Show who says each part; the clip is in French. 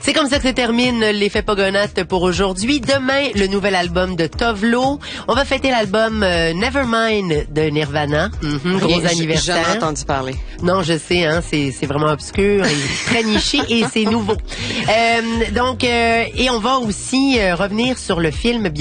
Speaker 1: C'est comme ça que se termine l'effet Pogonates pour aujourd'hui. Demain, le nouvel album de Tovlo. On va fêter l'album Nevermind de Nirvana. Gros anniversaire.
Speaker 2: J'ai jamais entendu parler.
Speaker 1: Non, je sais, hein, c'est vraiment obscur et très niché et c'est nouveau. Et on va aussi revenir sur le film